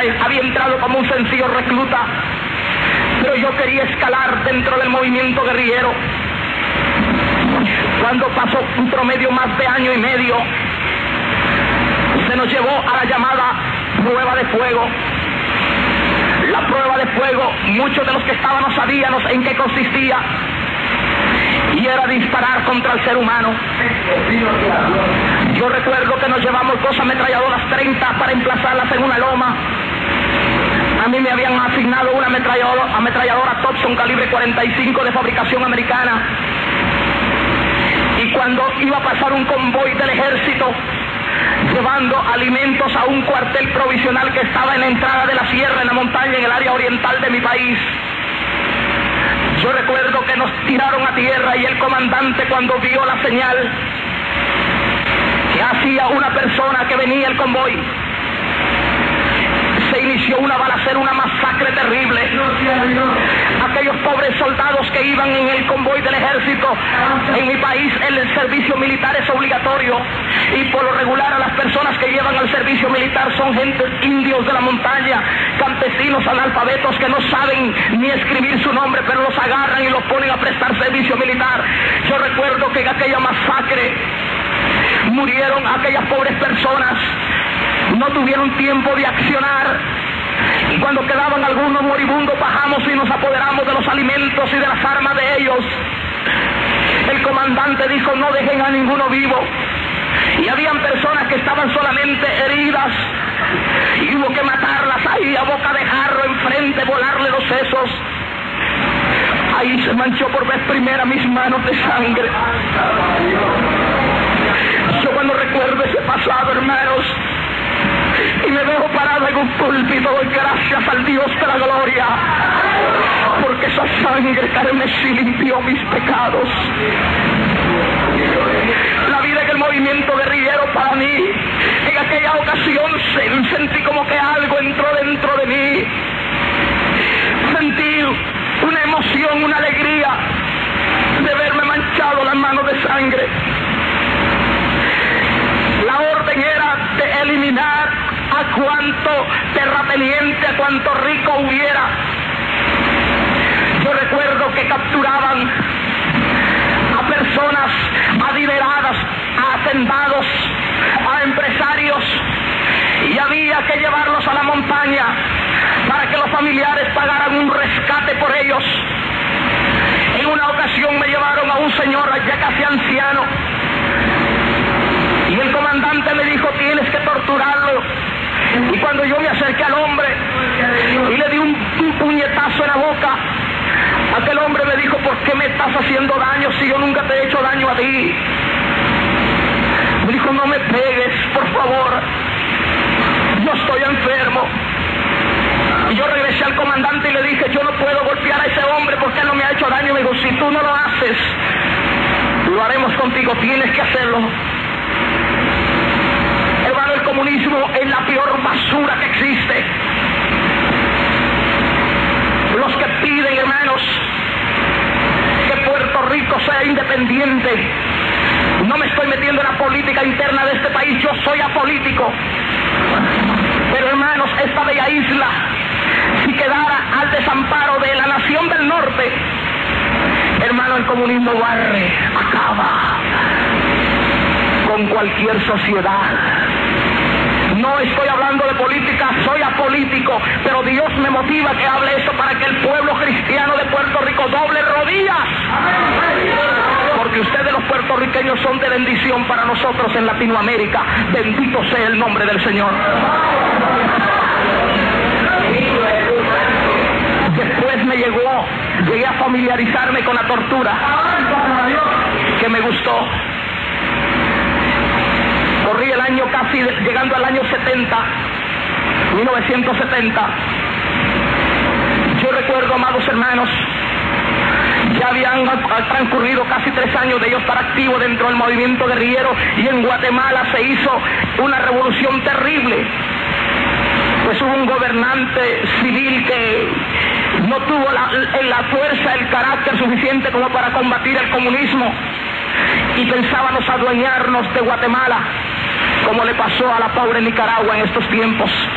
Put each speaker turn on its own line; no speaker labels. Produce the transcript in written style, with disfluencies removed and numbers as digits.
había entrado como un sencillo recluta, pero yo quería escalar dentro del movimiento guerrillero. Cuando pasó un promedio más de año y medio, se nos llevó a la llamada prueba de fuego. La prueba de fuego, muchos de los que estábamos sabíamos en qué consistía, y era disparar contra el ser humano. Yo recuerdo que nos llevamos 2 ametralladoras 30 para emplazarlas en una loma. A mí me habían asignado una ametralladora Thompson calibre 45 de fabricación americana. Y cuando iba a pasar un convoy del ejército llevando alimentos a un cuartel provisional que estaba en la entrada de la sierra, en la montaña, en el área oriental de mi país, yo recuerdo que nos tiraron a tierra, y el comandante, cuando vio la señal que hacía una persona que venía el convoy, se inició una balacera, una masacre terrible. Aquellos pobres soldados que iban en el convoy del ejército, en mi país el servicio militar es obligatorio, y por lo regular a las personas que llevan al servicio militar son gentes indios de la montaña, campesinos analfabetos que no saben ni escribir su nombre, pero los agarran y los ponen a prestar servicio militar. Yo recuerdo que en aquella masacre murieron aquellas pobres personas, no tuvieron tiempo de accionar, y cuando quedaban algunos moribundos bajamos y nos apoderamos de los alimentos y de las armas de ellos. El comandante dijo: no dejen a ninguno vivo, y habían personas que estaban solamente heridas y hubo que matarlas ahí a boca de jarro enfrente, volarle los sesos. Ahí se manchó por vez primera mis manos de sangre. Yo cuando recuerdo ese pasado, hermanos, y me veo parado en un púlpito, doy gracias al Dios de la gloria, porque esa sangre carmesí limpió mis pecados. La vida en el movimiento guerrillero para mí, en aquella ocasión sentí como que algo entró dentro de mí. Sentí una emoción, una alegría de verme manchado las manos de sangre. La orden era de eliminar a cuanto terrateniente, a cuanto rico hubiera. Yo recuerdo que capturaban a personas adineradas, a hacendados, a empresarios, y había que llevarlos a la montaña para que los familiares pagaran un rescate por ellos. En una ocasión me llevaron a un señor ya casi anciano, y el comandante me dijo: tienes que torturarlo. Y cuando yo me acerqué al hombre y le di un puñetazo en la boca, aquel hombre me dijo: ¿por qué me estás haciendo daño si yo nunca te he hecho daño a ti? Me dijo: no me pegues, por favor, yo estoy enfermo. Y yo regresé al comandante y le dije: yo no puedo golpear a ese hombre porque él no me ha hecho daño. Me dijo: si tú no lo haces, lo haremos contigo, tienes que hacerlo. Hermano, el comunismo es la peor basura que existe. Los que piden, hermanos, que Puerto Rico sea independiente, no me estoy metiendo en la política interna de este país, yo soy apolítico, pero hermanos, esta bella isla, si quedara al desamparo de la nación del norte, hermano, el comunismo barre, acaba con cualquier sociedad. No estoy hablando de política, soy apolítico, pero Dios me motiva que hable eso para que el pueblo cristiano de Puerto Rico doble rodillas, porque ustedes los puertorriqueños son de bendición para nosotros en Latinoamérica. Bendito sea el nombre del Señor. Después llegué a familiarizarme con la tortura, que me gustó. Corrí el año casi llegando al año 1970. Yo recuerdo, amados hermanos, ya habían transcurrido casi 3 años de yo estar activo dentro del movimiento guerrillero, y en Guatemala se hizo una revolución terrible. Pues hubo un gobernante civil que no tuvo la fuerza, el carácter suficiente como para combatir el comunismo, y pensábamos adueñarnos de Guatemala, como le pasó a la pobre Nicaragua en estos tiempos.